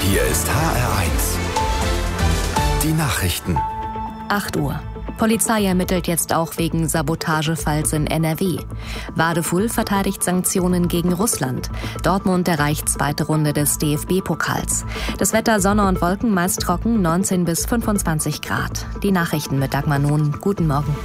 Hier ist HR1. Die Nachrichten. 8 Uhr. Polizei ermittelt jetzt auch wegen Sabotagefalls in NRW. Wadefull verteidigt Sanktionen gegen Russland. Dortmund erreicht zweite Runde des DFB-Pokals. Das Wetter Sonne und Wolken meist trocken, 19 bis 25 Grad. Die Nachrichten mit Dagmar Nohn. Guten Morgen.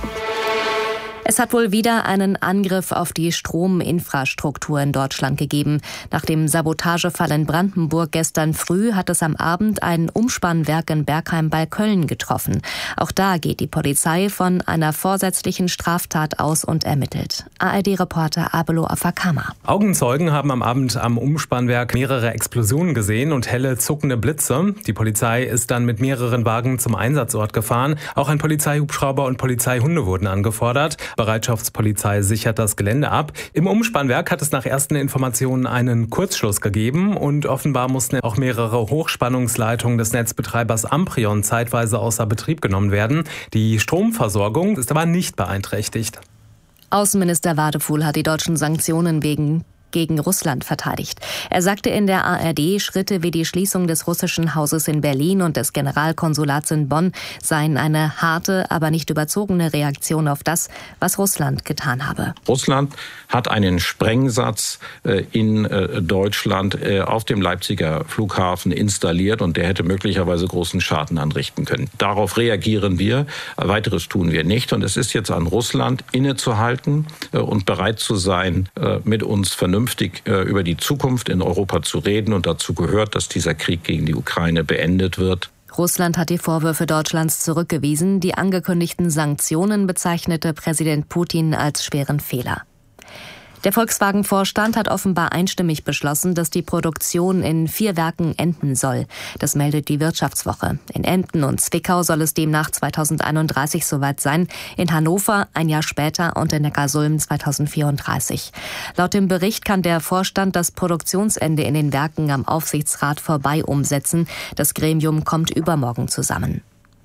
Es hat wohl wieder einen Angriff auf die Strominfrastruktur in Deutschland gegeben. Nach dem Sabotagefall in Brandenburg gestern früh hat es am Abend ein Umspannwerk in Bergheim bei Köln getroffen. Auch da geht die Polizei von einer vorsätzlichen Straftat aus und ermittelt. ARD-Reporter Abelo Afakama. Augenzeugen haben am Abend am Umspannwerk mehrere Explosionen gesehen und helle zuckende Blitze. Die Polizei ist dann mit mehreren Wagen zum Einsatzort gefahren. Auch ein Polizeihubschrauber und Polizeihunde wurden angefordert. Bereitschaftspolizei sichert das Gelände ab. Im Umspannwerk hat es nach ersten Informationen einen Kurzschluss gegeben und offenbar mussten auch mehrere Hochspannungsleitungen des Netzbetreibers Amprion zeitweise außer Betrieb genommen werden. Die Stromversorgung ist aber nicht beeinträchtigt. Außenminister Wadefull hat die deutschen Sanktionen gegen Russland verteidigt. Er sagte in der ARD, Schritte wie die Schließung des russischen Hauses in Berlin und des Generalkonsulats in Bonn seien eine harte, aber nicht überzogene Reaktion auf das, was Russland getan habe. Russland hat einen Sprengsatz in Deutschland auf dem Leipziger Flughafen installiert und der hätte möglicherweise großen Schaden anrichten können. Darauf reagieren wir. Weiteres tun wir nicht. Und es ist jetzt an Russland, innezuhalten und bereit zu sein, mit uns vernünftig über die Zukunft in Europa zu reden. Und dazu gehört, dass dieser Krieg gegen die Ukraine beendet wird. Russland hat die Vorwürfe Deutschlands zurückgewiesen. Die angekündigten Sanktionen bezeichnete Präsident Putin als schweren Fehler. Der Volkswagen-Vorstand hat offenbar einstimmig beschlossen, dass die Produktion in 4 Werken enden soll. Das meldet die Wirtschaftswoche. In Emden und Zwickau soll es demnach 2031 soweit sein, in Hannover ein Jahr später und in Neckarsulm 2034. Laut dem Bericht kann der Vorstand das Produktionsende in den Werken am Aufsichtsrat vorbei umsetzen. Das Gremium kommt übermorgen zusammen.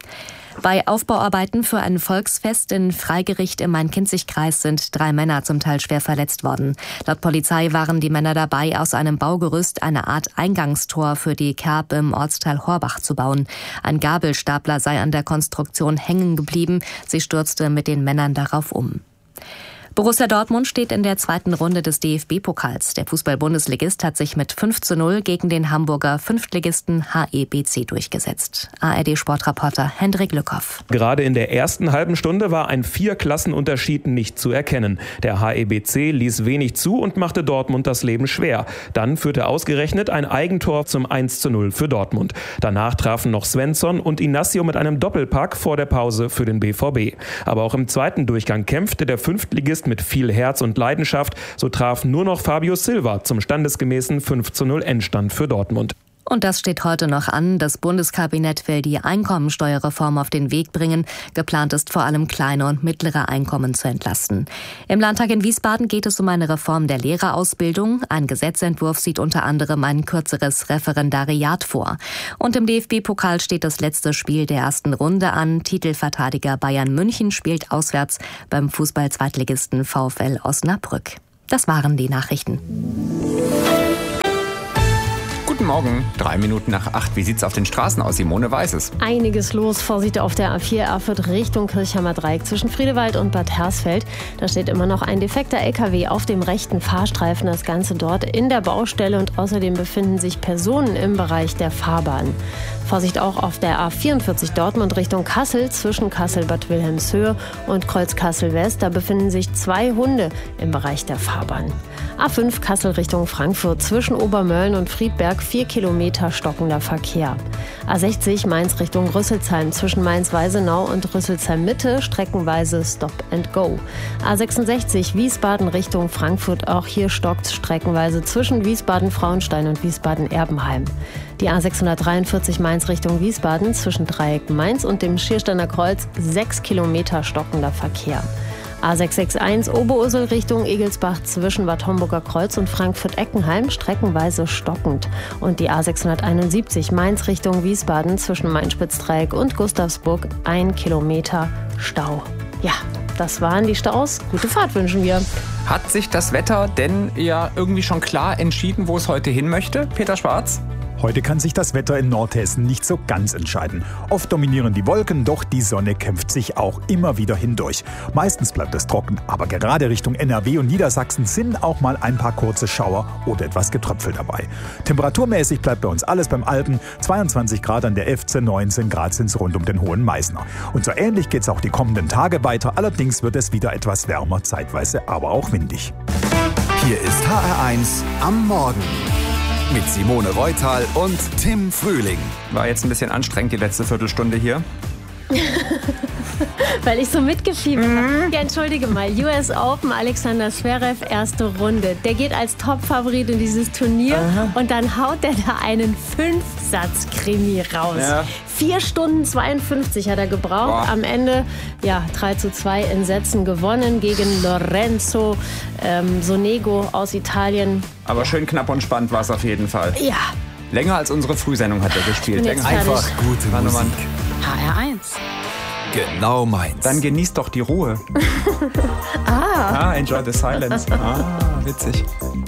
Bei Aufbauarbeiten für ein Volksfest in Freigericht im Main-Kinzig-Kreis sind 3 Männer zum Teil schwer verletzt worden. Laut Polizei waren die Männer dabei, aus einem Baugerüst eine Art Eingangstor für die Kerb im Ortsteil Horbach zu bauen. Ein Gabelstapler sei an der Konstruktion hängen geblieben. Sie stürzte mit den Männern darauf um. Borussia Dortmund steht in der zweiten Runde des DFB-Pokals. Der Fußball-Bundesligist hat sich mit 5:0 gegen den Hamburger Fünftligisten HEBC durchgesetzt. ARD-Sportreporter Hendrik Lückhoff. Gerade in der ersten halben Stunde war ein 4-Klassenunterschied nicht zu erkennen. Der HEBC ließ wenig zu und machte Dortmund das Leben schwer. Dann führte ausgerechnet ein Eigentor zum 1:0 für Dortmund. Danach trafen noch Svensson und Inacio mit einem Doppelpack vor der Pause für den BVB. Aber auch im zweiten Durchgang kämpfte der Fünftligist mit viel Herz und Leidenschaft. So traf nur noch Fabio Silva zum standesgemäßen 5:0 Endstand für Dortmund. Und das steht heute noch an. Das Bundeskabinett will die Einkommensteuerreform auf den Weg bringen. Geplant ist vor allem kleine und mittlere Einkommen zu entlasten. Im Landtag in Wiesbaden geht es um eine Reform der Lehrerausbildung. Ein Gesetzentwurf sieht unter anderem ein kürzeres Referendariat vor. Und im DFB-Pokal steht das letzte Spiel der ersten Runde an. Titelverteidiger Bayern München spielt auswärts beim Fußball-Zweitligisten VfL Osnabrück. Das waren die Nachrichten. Guten Morgen, 3 Minuten nach 8. Wie sieht's auf den Straßen aus? Simone weiß es. Einiges los. Vorsicht auf der A4 Erfurt Richtung Kirchheimer Dreieck zwischen Friedewald und Bad Hersfeld. Da steht immer noch ein defekter LKW auf dem rechten Fahrstreifen. Das Ganze dort in der Baustelle und außerdem befinden sich Personen im Bereich der Fahrbahn. Vorsicht auch auf der A44 Dortmund Richtung Kassel zwischen Kassel-Bad Wilhelmshöhe und Kreuz-Kassel-West. Da befinden sich 2 Hunde im Bereich der Fahrbahn. A5 Kassel Richtung Frankfurt zwischen Obermölln und Friedberg 4 Kilometer stockender Verkehr. A60 Mainz Richtung Rüsselsheim zwischen Mainz-Weisenau und Rüsselsheim-Mitte streckenweise Stop and Go. A66 Wiesbaden Richtung Frankfurt, auch hier stockt streckenweise zwischen Wiesbaden-Frauenstein und Wiesbaden-Erbenheim. Die A643 Mainz Richtung Wiesbaden zwischen Dreieck Mainz und dem Schiersteiner Kreuz 6 Kilometer stockender Verkehr. A661 Oberursel Richtung Egelsbach zwischen Bad Homburger Kreuz und Frankfurt-Eckenheim streckenweise stockend. Und die A671 Mainz Richtung Wiesbaden zwischen Main-Spitz-Dreieck und Gustavsburg 1 Kilometer Stau. Ja, das waren die Staus. Gute Fahrt wünschen wir. Hat sich das Wetter denn ja irgendwie schon klar entschieden, wo es heute hin möchte, Peter Schwarz? Heute kann sich das Wetter in Nordhessen nicht so ganz entscheiden. Oft dominieren die Wolken, doch die Sonne kämpft sich auch immer wieder hindurch. Meistens bleibt es trocken, aber gerade Richtung NRW und Niedersachsen sind auch mal ein paar kurze Schauer oder etwas Getröpfel dabei. Temperaturmäßig bleibt bei uns alles beim Alten. 22 Grad an der Efze, 19 Grad sind es rund um den Hohen Meißner. Und so ähnlich geht es auch die kommenden Tage weiter. Allerdings wird es wieder etwas wärmer, zeitweise aber auch windig. Hier ist HR1 am Morgen mit Simone Reutal und Tim Frühling. War jetzt ein bisschen anstrengend, die letzte Viertelstunde hier. Weil ich so mitgefiebert habe. Ja, entschuldige mal. US Open, Alexander Zverev, erste Runde. Der geht als Topfavorit in dieses Turnier und dann haut der da einen 5-Satz-Krimi raus. Ja. 4 Stunden 52 hat er gebraucht. Boah. Am Ende 3:2 in Sätzen gewonnen gegen Lorenzo Sonego aus Italien. Aber schön knapp und spannend war es auf jeden Fall. Ja. Länger als unsere Frühsendung hat er gespielt. Einfach gute Musik. HR1. Genau meins. Dann genießt doch die Ruhe. Enjoy the silence. Witzig.